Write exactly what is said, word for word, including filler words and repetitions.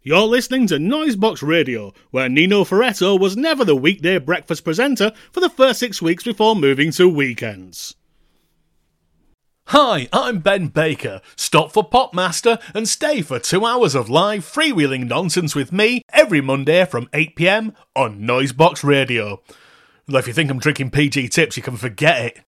You're listening to Noisebox Radio, where Nino Ferretto was never the weekday breakfast presenter for the first six weeks before moving to weekends. Hi, I'm Ben Baker. Stop for Popmaster and stay for two hours of live freewheeling nonsense with me every Monday from eight p m on Noisebox Radio. Though if you think I'm drinking P G tips, you can forget it.